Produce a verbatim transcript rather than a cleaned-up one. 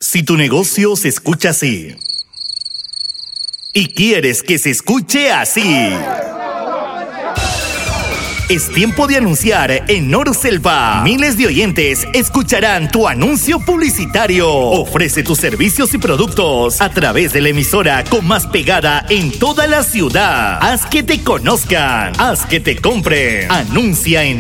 Si tu negocio se escucha así y quieres que se escuche así, es tiempo de anunciar en Norselva. Miles de oyentes escucharán tu anuncio publicitario. Ofrece tus servicios y productos a través de la emisora con más pegada en toda la ciudad. Haz que te conozcan, haz que te compren. Anuncia en